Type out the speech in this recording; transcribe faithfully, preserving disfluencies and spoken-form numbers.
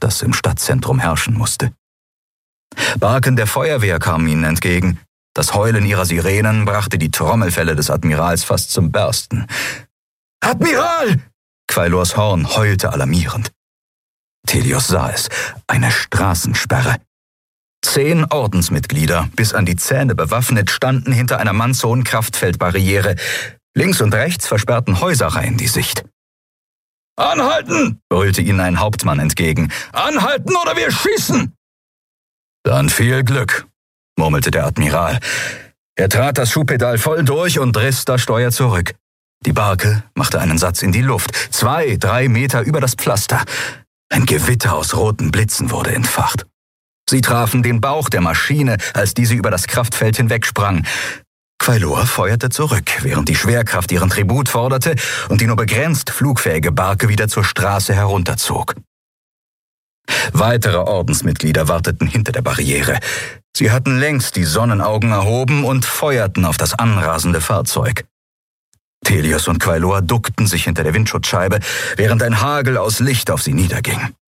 das im Stadtzentrum herrschen musste. Barken der Feuerwehr kamen ihnen entgegen. Das Heulen ihrer Sirenen brachte die Trommelfelle des Admirals fast zum Bersten. »Admiral!« Quailors Horn heulte alarmierend. Thelios sah es, eine Straßensperre. Zehn Ordensmitglieder, bis an die Zähne bewaffnet, standen hinter einer mannshohen Kraftfeldbarriere. Links und rechts versperrten Häuserreihen die Sicht. »Anhalten!« brüllte ihnen ein Hauptmann entgegen. »Anhalten oder wir schießen!« »Dann viel Glück«, murmelte der Admiral. Er trat das Schuhpedal voll durch und riss das Steuer zurück. Die Barke machte einen Satz in die Luft, zwei, drei Meter über das Pflaster. Ein Gewitter aus roten Blitzen wurde entfacht. Sie trafen den Bauch der Maschine, als diese über das Kraftfeld hinwegsprang. Quailor feuerte zurück, während die Schwerkraft ihren Tribut forderte und die nur begrenzt flugfähige Barke wieder zur Straße herunterzog. Weitere Ordensmitglieder warteten hinter der Barriere. Sie hatten längst die Sonnenaugen erhoben und feuerten auf das anrasende Fahrzeug. Thelios und Quailor duckten sich hinter der Windschutzscheibe, während ein Hagel aus Licht auf sie niederging.